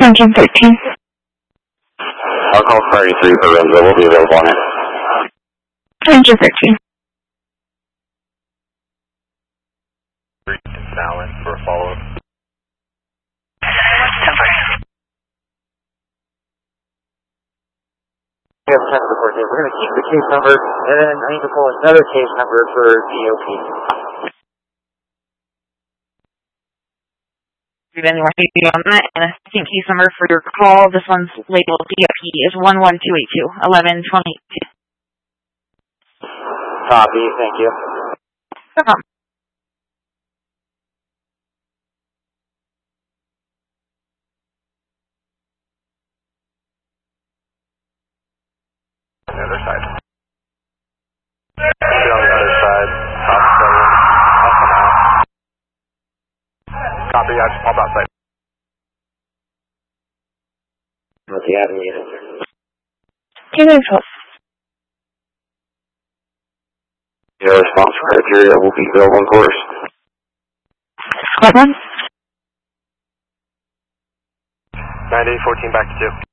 Engine 13. I'll call priority 3 for Renzo. We'll be available on it. Engine 13. Allen for a follow-up. We have 10 support here. We're going to keep the case number, and then I need to pull another case number for DOP. Then we're on that, and a second case number for your call. This one's labeled DOP is 11282 1122. Copy, thank you. No problem. On the other side. On the other side. Top 7. Up and out. Copy, I just popped outside. What's the avenue unit? 212. Your response criteria will be available in course. Squad 1. 9814 back to 2.